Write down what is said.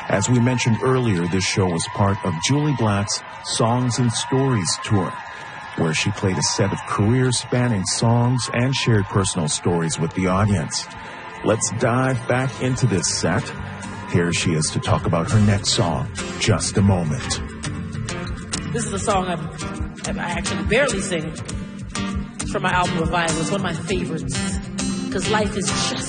As we mentioned earlier, this show was part of Julie Black's Songs and Stories tour, where she played a set of career-spanning songs and shared personal stories with the audience. Let's dive back into this set. Here she is to talk about her next song, Just a Moment. This is a song I actually barely sing. It's from my album Revival. It's one of my favorites because life is just